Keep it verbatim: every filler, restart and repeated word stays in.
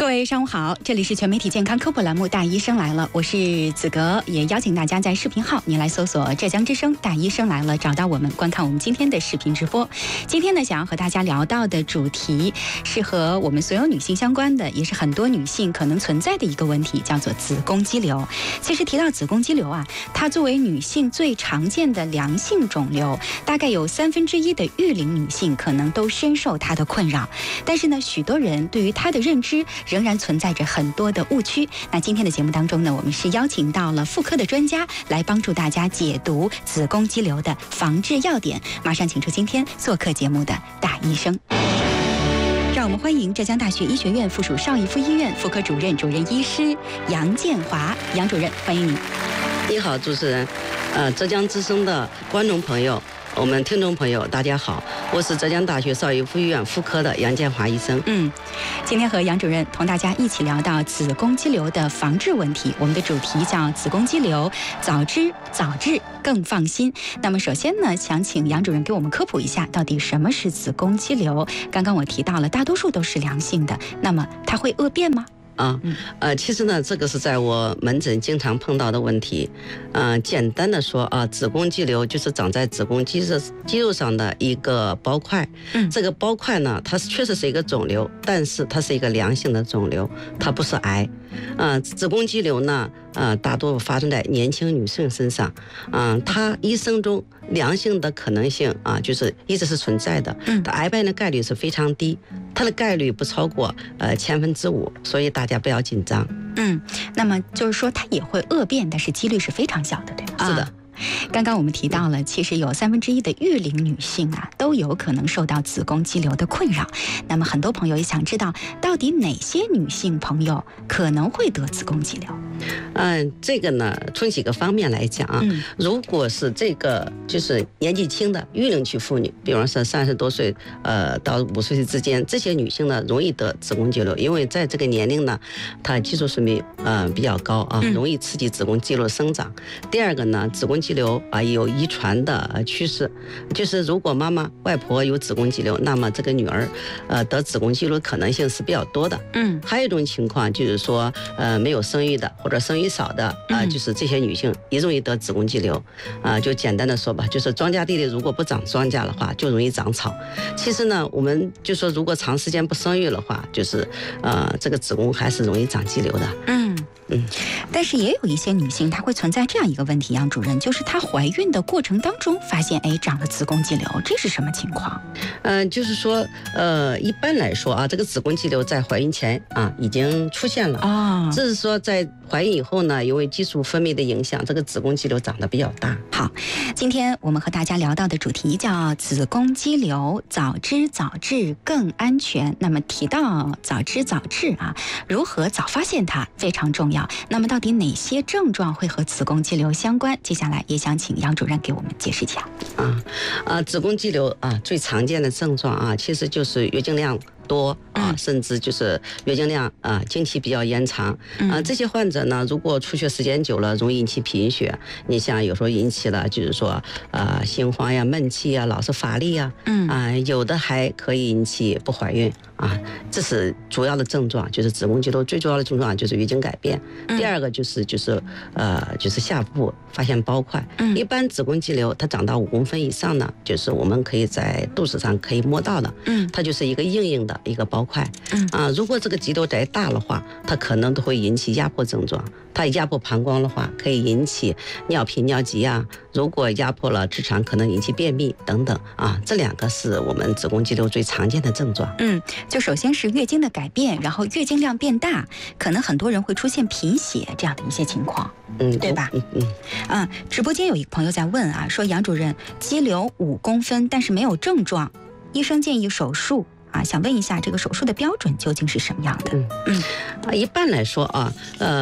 各位上午好，这里是全媒体健康科普栏目《大医生来了》，我是子格，也邀请大家在视频号您来搜索浙江之声大医生来了，找到我们，观看我们今天的视频直播。今天呢，想要和大家聊到的主题是和我们所有女性相关的，也是很多女性可能存在的一个问题，叫做子宫肌瘤。其实提到子宫肌瘤啊，它作为女性最常见的良性肿瘤，大概有三分之一的育龄女性可能都深受它的困扰。但是呢，许多人对于它的认知仍然存在着很多的误区。那今天的节目当中呢，我们是邀请到了妇科的专家来帮助大家解读子宫肌瘤的防治要点。马上请出今天做客节目的大医生。让我们欢迎浙江大学医学院附属邵逸夫医院妇科主任、主任医师杨建华，杨主任，欢迎您。 你好，主持人，呃，浙江之声的观众朋友，我们听众朋友，大家好，我是浙江大学邵逸夫医院妇科的杨建华医生。 嗯，今天和杨主任同大家一起聊到子宫肌瘤的防治问题，我们的主题叫子宫肌瘤，早知早治更放心。那么首先呢，想请杨主任给我们科普一下，到底什么是子宫肌瘤？刚刚我提到了，大多数都是良性的，那么它会恶变吗？ 啊，呃，其实呢，这个是在我门诊经常碰到的问题。嗯、呃，简单的说啊，子宫肌瘤就是长在子宫肌肉肌肉上的一个包块。嗯，这个包块呢，它是确实是一个肿瘤，但是它是一个良性的肿瘤，它不是癌。呃，子宫肌瘤呢，呃，大多发生在年轻女性身上。嗯、呃，它一生中良性的可能性啊，就是一直是存在的。嗯，它癌变的概率是非常低，它的概率不超过呃千分之五，所以大家不要紧张。 嗯，那么就是说它也会恶变，但是几率是非常小的，对吧？ 是的。 啊，刚刚我们提到了，其实有三分之一的育龄女性啊，都有可能受到子宫肌瘤的困扰。那么很多朋友也想知道，到底哪些女性朋友可能会得子宫肌瘤？ 嗯，这个呢，从几个方面来讲啊，嗯、如果是这个就是年纪轻的育龄期妇女，比方说三十多岁呃到五十岁之间，这些女性呢容易得子宫肌瘤，因为在这个年龄呢，她激素水平呃比较高啊，容易刺激子宫肌瘤生长。嗯、第二个呢，子宫肌瘤啊有遗传的趋势，就是如果妈妈外婆有子宫肌瘤，那么这个女儿呃得子宫肌瘤可能性是比较多的。嗯，还有一种情况就是说呃没有生育的或者生育少的啊、呃，就是这些女性也容易得子宫肌瘤啊、呃。就简单的说吧，就是庄稼地里如果不长庄稼的话，就容易长草。其实呢，我们就说如果长时间不生育的话，就是呃这个子宫还是容易长肌瘤的。嗯。 嗯，但是也有一些女性，她会存在这样一个问题，杨主任，就是她怀孕的过程当中发现，哎，长了子宫肌瘤，这是什么情况？ 嗯、呃，就是说，呃，一般来说啊，这个子宫肌瘤在怀孕前啊已经出现了啊，只是说在怀孕以后呢，因为激素分泌的影响，这个子宫肌瘤长得比较大。 好，今天我们和大家聊到的主题叫子宫肌瘤，早知早治更安全。那么提到早知早治啊，如何早发现它非常重要。那么到底哪些症状会和子宫肌瘤相关？接下来也想请杨主任给我们解释一下。 啊啊，子宫肌瘤啊，最常见的症状啊，其实就是月经量多啊，甚至就是月经量啊，经期比较延长啊。这些患者呢，如果出血时间久了，容易引起贫血。你像有时候引起了，就是说啊，心慌呀、闷气呀、老是乏力呀，嗯啊，有的还可以引起不怀孕啊。这是主要的症状，就是子宫肌瘤最主要的症状就是月经改变。第二个就是就是呃就是下部发现包块。一般子宫肌瘤它长到五公分以上呢，就是我们可以在肚子上可以摸到的，嗯，它就是一个硬硬的一个包块。嗯啊，如果这个肌瘤再大的话，它可能都会引起压迫症状。它压迫膀胱的话，可以引起尿频尿急啊。如果压迫了直肠，可能引起便秘等等啊。这两个是我们子宫肌瘤最常见的症状。 嗯，就首先是月经的改变，然后月经量变大，可能很多人会出现贫血这样的一些情况。嗯，对吧？嗯嗯。啊，直播间有一个朋友在问啊，说杨主任，肌瘤五公分，但是没有症状，医生建议手术。啊，想问一下，这个手术的标准究竟是什么样的？ 嗯嗯，啊，一般来说啊，呃。